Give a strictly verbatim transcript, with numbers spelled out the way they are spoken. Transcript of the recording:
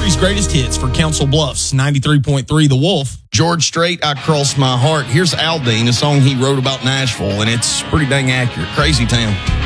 Country's greatest hits for Council Bluffs, ninety-three point three The Wolf. George Strait, I Cross My Heart. Here's Aldean, a song he wrote about Nashville, and it's pretty dang accurate. Crazy Town.